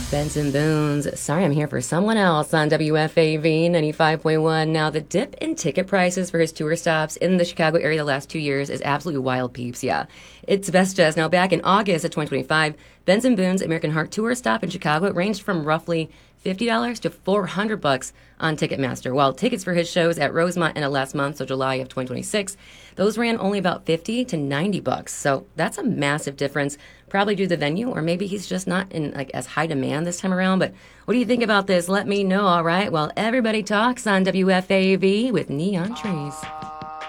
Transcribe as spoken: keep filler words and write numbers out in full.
Benson Boone's Sorry I'm Here for Someone Else on W F A V ninety-five point one. Now, the dip in ticket prices for his tour stops in the Chicago area the last two years is absolutely wild, peeps. Yeah, it's best jazz. Now, back in August of twenty twenty-five, Benson Boone's American Heart Tour stop in Chicago, it ranged from roughly fifty dollars to four hundred bucks on Ticketmaster, while tickets for his shows at Rosemont in last month, so July of twenty twenty-six, those ran only about fifty to ninety bucks. So that's a massive difference, probably due to the venue, or maybe he's just not in like as high demand this time around. But what do you think about this? Let me know, all right? Well, everybody talks on W F A V with Neon Trees.